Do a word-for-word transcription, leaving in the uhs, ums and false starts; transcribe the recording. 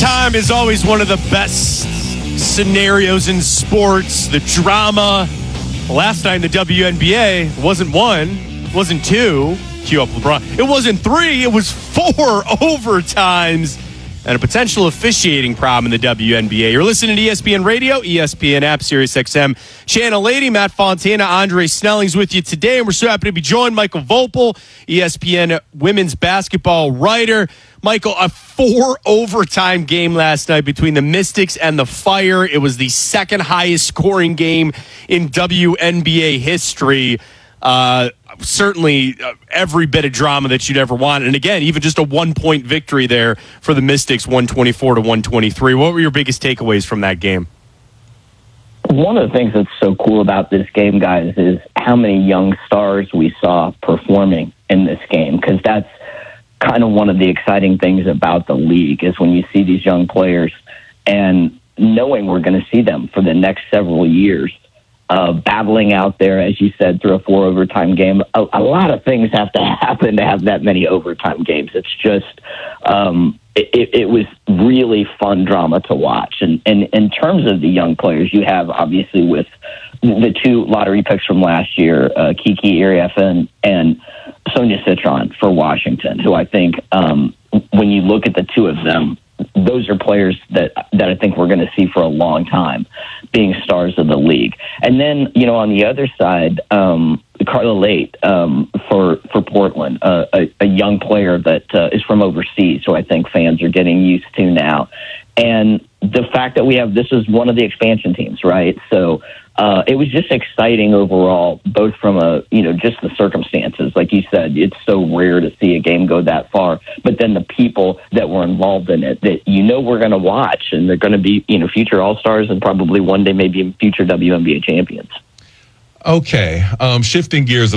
Overtime is always one of the best scenarios in sports. The drama. Last night in the W N B A wasn't one, wasn't two. Cue up LeBron. It wasn't three. It was four overtimes and a potential officiating problem in the W N B A. You're listening to E S P N Radio, E S P N app, Sirius X M. Channel eighty, Matt Fontana, Andre Snelling's with you today, and we're so happy to be joined. Michael Vopel, E S P N women's basketball writer. Michael, a four overtime game last night between the Mystics and the Fire. It was the second highest scoring game in W N B A history. Uh, certainly uh, every bit of drama that you'd ever want. And again, even just a one-point victory there for the Mystics, one twenty-four to one twenty-three. What were your biggest takeaways from that game? One of the things that's so cool about this game, guys, is how many young stars we saw performing in this game, because that's kind of one of the exciting things about the league is when you see these young players and knowing we're going to see them for the next several years. Uh, battling out there, as you said, through a four overtime game. A, a lot of things have to happen to have that many overtime games. It's just, um, it, it, it was really fun drama to watch. And, and in terms of the young players, you have obviously with the two lottery picks from last year, uh, Kiki Iriafen and Sonia Citron for Washington, who I think um, when you look at the two of them, those are players that that I think we're going to see for a long time being stars of the league. And then, you know, on the other side, um, Carla Late um, for, for Portland, uh, a, a young player that uh, is from overseas, who I think fans are getting used to now. And the fact that we have, this is one of the expansion teams, right? So uh, it was just exciting overall, both from a, you know, just the circumstances. Like you said, it's so rare to see a game go that far, but then the people that were involved in it that, you know, we're going to watch, and they're going to be, you know, future All-Stars and probably one day maybe future W N B A champions. Okay. Um, shifting gears a